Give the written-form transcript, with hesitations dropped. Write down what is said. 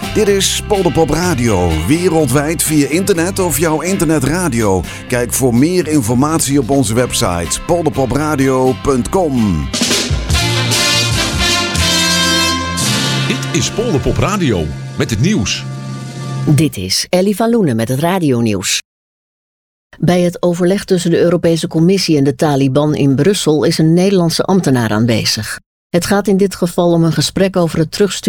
Dit is Polderpop Radio, wereldwijd via internet of jouw internetradio. Kijk voor meer informatie op onze website polderpopradio.com. Dit is Polderpop Radio met het nieuws. Dit is Ellie van Loenen met het radionieuws. Bij het overleg tussen de Europese Commissie en de Taliban in Brussel is een Nederlandse ambtenaar aanwezig. Het gaat in dit geval om een gesprek over het terugsturen